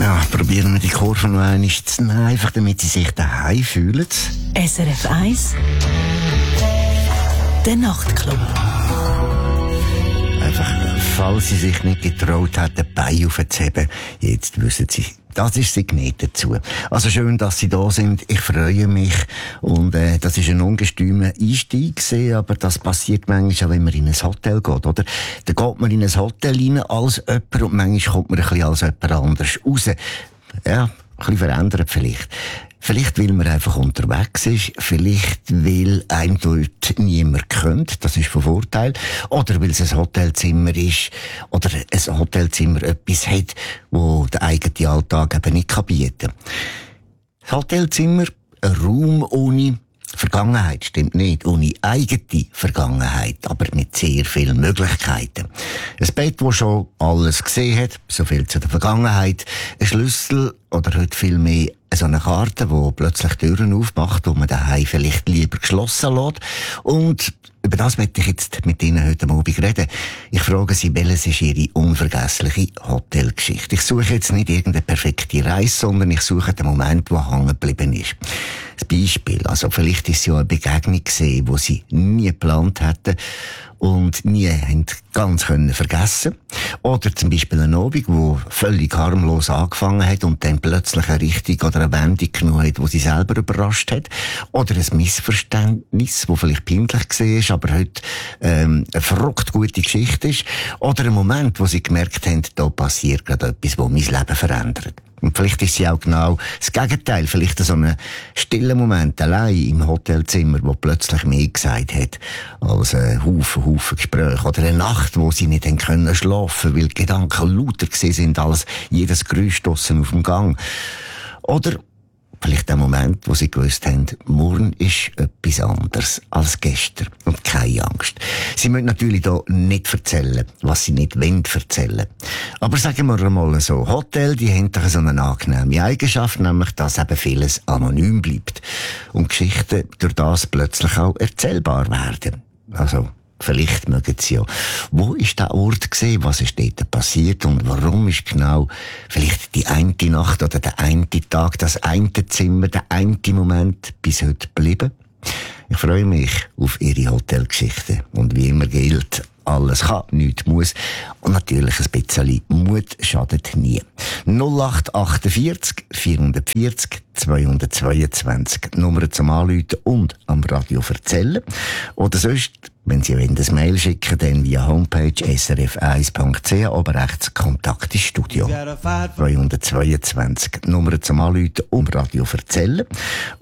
Ja, probieren wir die Kurve noch einmal zu nehmen, einfach damit sie sich daheim fühlen. SRF 1 Der Nachtclub. Einfach, falls sie sich nicht getraut hat, den Bein aufzuheben, jetzt wissen sie, das ist Signet dazu. Also schön, dass Sie da sind. Ich freue mich. Und das ist ein ungestümer Einstieg gewesen, aber das passiert manchmal auch, wenn man in ein Hotel geht, oder? Da geht man in ein Hotel rein als jemand und manchmal kommt man ein bisschen als jemand anders raus. Ja, ein bisschen verändert vielleicht. Vielleicht, weil man einfach unterwegs ist. Vielleicht, weil einem dort niemand kennt. Das ist von Vorteil. Oder weil es ein Hotelzimmer ist. Oder ein Hotelzimmer etwas hat, wo der eigene Alltag eben nicht bieten kann. Das Hotelzimmer, ein Raum ohne Vergangenheit, stimmt nicht, ohne eigene Vergangenheit, aber mit sehr vielen Möglichkeiten. Ein Bett, das schon alles gesehen hat, so viel zu der Vergangenheit, ein Schlüssel oder heute viel mehr so eine Karte, die plötzlich Türen aufmacht, die man daheim vielleicht lieber geschlossen lässt. Und über das möchte ich jetzt mit Ihnen heute Abend reden. Ich frage Sie, welches ist Ihre unvergessliche Hotelgeschichte? Ich suche jetzt nicht irgendeine perfekte Reise, sondern ich suche den Moment, wo hängen geblieben ist. Das Beispiel, also vielleicht ist es ja eine Begegnung gewesen, die Sie nie geplant hätten und nie haben ganz vergessen. Oder zum Beispiel ein Abend, wo völlig harmlos angefangen hat und dann plötzlich eine Richtung oder eine Wendung genommen hat, die Sie selber überrascht hat. Oder ein Missverständnis, das vielleicht peinlich war, aber heute eine verrückt gute Geschichte ist. Oder ein Moment, wo Sie gemerkt haben, da passiert gerade etwas, das mein Leben verändert. Und vielleicht ist sie auch genau das Gegenteil. Vielleicht so ein stiller Moment allein im Hotelzimmer, wo plötzlich mehr gesagt hat, als ein Haufen Gespräche. Oder eine Nacht, wo sie nicht können schlafen, weil die Gedanken lauter gewesen sind als jedes Geräusch draussen auf dem Gang. Oder vielleicht der Moment, wo sie gewusst haben, morgen ist etwas anderes als gestern. Und keine Angst. Sie müssen natürlich da nicht erzählen, was sie nicht wollen erzählen. Aber sagen wir einmal so, Hotel, die haben doch so eine angenehme Eigenschaft, nämlich, dass eben vieles anonym bleibt. Und Geschichten durch das plötzlich auch erzählbar werden. Also, vielleicht mögen Sie ja. Wo ist der Ort gewesen? Was ist dort passiert? Und warum ist genau vielleicht die eine Nacht oder der eine Tag, das eine Zimmer, der eine Moment bis heute geblieben? Ich freue mich auf Ihre Hotelgeschichte. Und wie immer gilt, alles kann, nichts muss. Und natürlich ein bisschen Mut schadet nie. 0848 440 222. Nummer zum Anrufen und am Radio erzählen. Oder sonst, wenn Sie wollen, ein Mail schicken, dann via Homepage srf1.ch, oben rechts Kontakt ins Studio. 222. Nummer zum Anrufen und Radio erzählen.